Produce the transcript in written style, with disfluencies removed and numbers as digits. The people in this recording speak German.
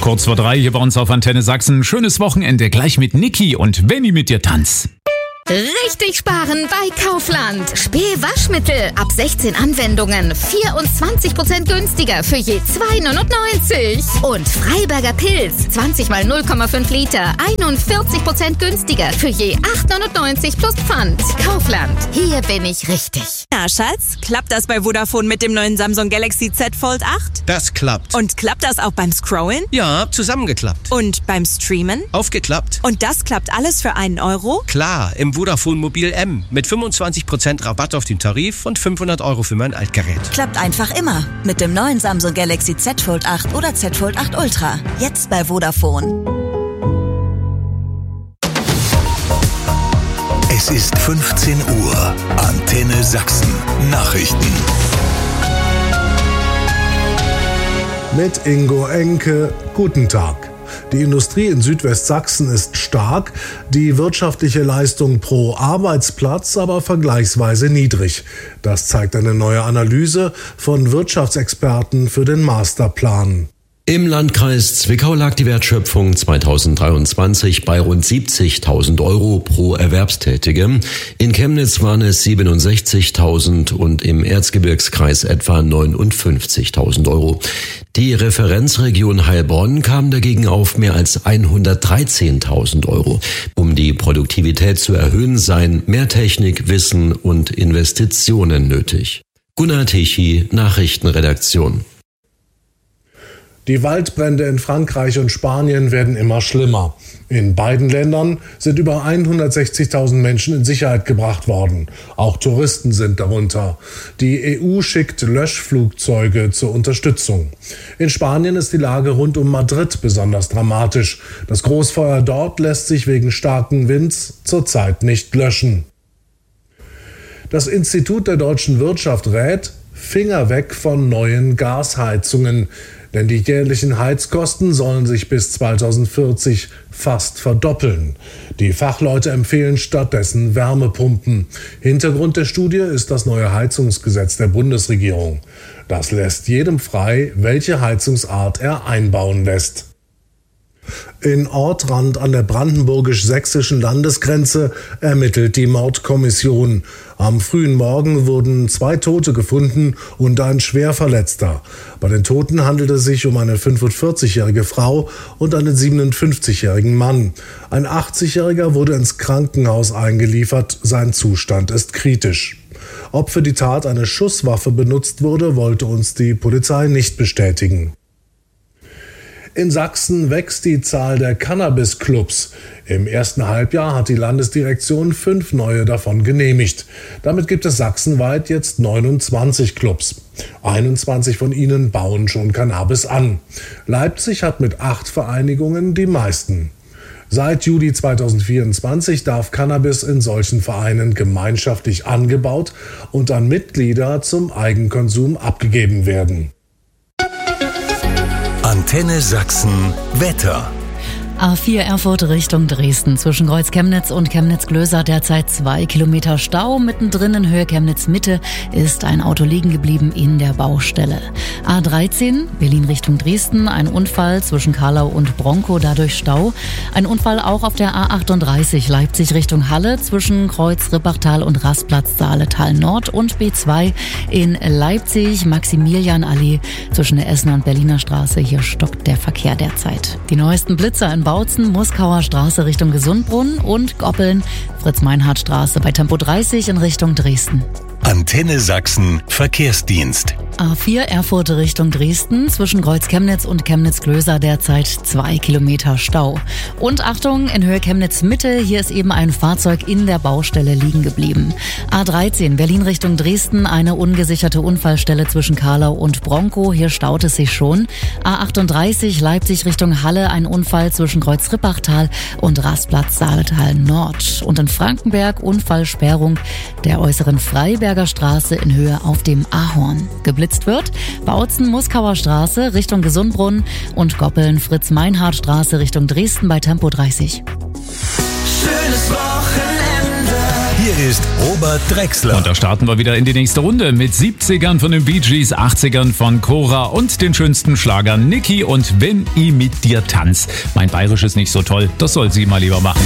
Kurz vor 3 hier bei uns auf Antenne Sachsen. Schönes Wochenende gleich mit Niki und Benny mit dir Tanz. Richtig sparen bei Kaufland. Spee-Waschmittel ab 16 Anwendungen 24% günstiger für je 2,99. Und Freiberger Pilz 20 mal 0,5 Liter 41% günstiger für je 8,99 plus Pfand. Kaufland, hier bin ich richtig. Ja, Schatz, klappt das bei Vodafone mit dem neuen Samsung Galaxy Z Fold 8? Das klappt. Und klappt das auch beim Scrollen? Ja, zusammengeklappt. Und beim Streamen? Aufgeklappt. Und das klappt alles für 1 Euro? Klar, im Vodafone Mobil M mit 25% Rabatt auf den Tarif und 500 Euro für mein Altgerät. Klappt einfach immer mit dem neuen Samsung Galaxy Z Fold 8 oder Z Fold 8 Ultra. Jetzt bei Vodafone. Es ist 15 Uhr. Antenne Sachsen. Nachrichten. Mit Ingo Enke. Guten Tag. Die Industrie in Südwestsachsen ist stark, die wirtschaftliche Leistung pro Arbeitsplatz aber vergleichsweise niedrig. Das zeigt eine neue Analyse von Wirtschaftsexperten für den Masterplan. Im Landkreis Zwickau lag die Wertschöpfung 2023 bei rund 70.000 Euro pro Erwerbstätige. In Chemnitz waren es 67.000 und im Erzgebirgskreis etwa 59.000 Euro. Die Referenzregion Heilbronn kam dagegen auf mehr als 113.000 Euro. Um die Produktivität zu erhöhen, seien mehr Technik, Wissen und Investitionen nötig. Gunnar Tichy, Nachrichtenredaktion. Die Waldbrände in Frankreich und Spanien werden immer schlimmer. In beiden Ländern sind über 160.000 Menschen in Sicherheit gebracht worden. Auch Touristen sind darunter. Die EU schickt Löschflugzeuge zur Unterstützung. In Spanien ist die Lage rund um Madrid besonders dramatisch. Das Großfeuer dort lässt sich wegen starken Winds zurzeit nicht löschen. Das Institut der deutschen Wirtschaft rät, Finger weg von neuen Gasheizungen. Denn die jährlichen Heizkosten sollen sich bis 2040 fast verdoppeln. Die Fachleute empfehlen stattdessen Wärmepumpen. Hintergrund der Studie ist das neue Heizungsgesetz der Bundesregierung. Das lässt jedem frei, welche Heizungsart er einbauen lässt. In Ortrand an der brandenburgisch-sächsischen Landesgrenze ermittelt die Mordkommission. Am frühen Morgen wurden 2 Tote gefunden und ein Schwerverletzter. Bei den Toten handelt es sich um eine 45-jährige Frau und einen 57-jährigen Mann. Ein 80-jähriger wurde ins Krankenhaus eingeliefert. Sein Zustand ist kritisch. Ob für die Tat eine Schusswaffe benutzt wurde, wollte uns die Polizei nicht bestätigen. In Sachsen wächst die Zahl der Cannabis-Clubs. Im ersten Halbjahr hat die Landesdirektion 5 neue davon genehmigt. Damit gibt es sachsenweit jetzt 29 Clubs. 21 von ihnen bauen schon Cannabis an. Leipzig hat mit 8 Vereinigungen die meisten. Seit Juli 2024 darf Cannabis in solchen Vereinen gemeinschaftlich angebaut und an Mitglieder zum Eigenkonsum abgegeben werden. Antenne Sachsen Wetter. A4 Erfurt Richtung Dresden. Zwischen Kreuz-Chemnitz und Chemnitz-Glöser derzeit 2 Kilometer Stau. Mittendrin in Höhe Chemnitz-Mitte ist ein Auto liegen geblieben in der Baustelle. A13 Berlin Richtung Dresden. Ein Unfall zwischen Karlau und Bronkow, dadurch Stau. Ein Unfall auch auf der A38 Leipzig Richtung Halle zwischen Kreuz-Rippachtal und Rastplatz Saaletal Nord und B2 in Leipzig Maximilianallee zwischen der Essener und Berliner Straße. Hier stockt der Verkehr derzeit. Die neuesten Blitzer in Bautzen, Muskauer Straße Richtung Gesundbrunn und Goppeln, Fritz-Meinhardt-Straße bei Tempo 30 in Richtung Dresden. Antenne Sachsen Verkehrsdienst. A4 Erfurt Richtung Dresden. Zwischen Kreuz-Chemnitz und Chemnitz-Glöser derzeit 2 Kilometer Stau. Und Achtung, in Höhe Chemnitz-Mitte, hier ist eben ein Fahrzeug in der Baustelle liegen geblieben. A13 Berlin Richtung Dresden, eine ungesicherte Unfallstelle zwischen Karlau und Bronkow, hier staut es sich schon. A38 Leipzig Richtung Halle, ein Unfall zwischen Kreuz-Rippachtal und Rastplatz Saaletal Nord. Und in Frankenberg Unfallsperrung der äußeren Freiberger Straße in Höhe auf dem Ahorn. Geblitzt wird Bautzen Muskauer Straße Richtung Gesundbrunn und Goppeln Fritz-Meinhardt-Straße Richtung Dresden bei Tempo 30. Schönes Wochenende. Hier Hier ist Robert Drexler. Und da starten wir wieder in die nächste Runde mit 70ern von den Bee Gees, 80ern von Cora und den schönsten Schlagern Niki und Wenn i mit dir tanz. Mein Bayerisch ist nicht so toll, das soll sie mal lieber machen.